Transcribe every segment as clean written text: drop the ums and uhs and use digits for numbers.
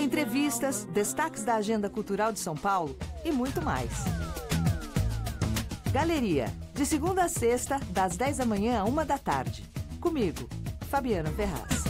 entrevistas, destaques da agenda cultural de São Paulo e muito mais. Galeria, de segunda a sexta, das 10 da manhã à 1 da tarde. Comigo, Fabiana Ferraz.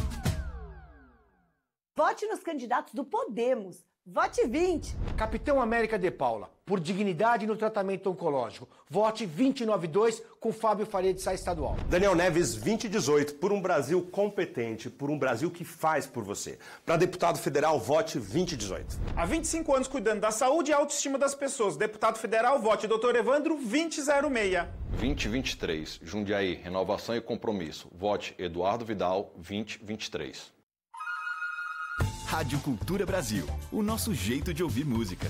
Vote nos candidatos do Podemos. Vote 20. Capitão América de Paula, por dignidade no tratamento oncológico. Vote 292 com Fábio Faria de Sá Estadual. Daniel Neves, 2018, por um Brasil competente, por um Brasil que faz por você. Para deputado federal, vote 2018. Há 25 anos cuidando da saúde e autoestima das pessoas. Deputado federal, vote Dr. Evandro 2006. 2023, Jundiaí, renovação e compromisso. Vote Eduardo Vidal 2023. Rádio Cultura Brasil, o nosso jeito de ouvir música.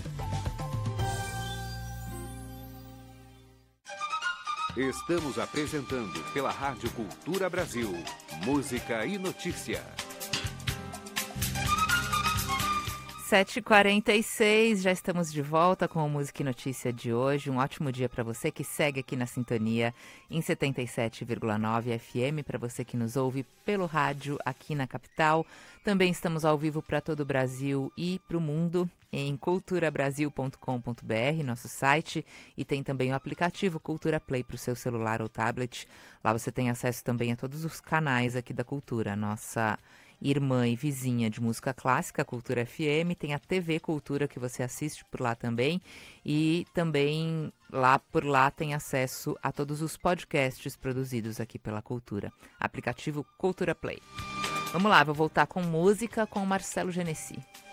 Estamos apresentando pela Rádio Cultura Brasil, música e notícia. 7h46, já estamos de volta com a Música e Notícia de hoje. Um ótimo dia para você que segue aqui na sintonia em 77,9 FM, para você que nos ouve pelo rádio aqui na capital. Também estamos ao vivo para todo o Brasil e para o mundo em culturabrasil.com.br, nosso site, e tem também o aplicativo Cultura Play para o seu celular ou tablet. Lá você tem acesso também a todos os canais aqui da Cultura, nossa irmã e vizinha de música clássica, Cultura FM, tem a TV Cultura que você assiste por lá também, e também por lá tem acesso a todos os podcasts produzidos aqui pela Cultura, aplicativo Cultura Play. Vamos lá, vou voltar com música com Marcelo Genesi.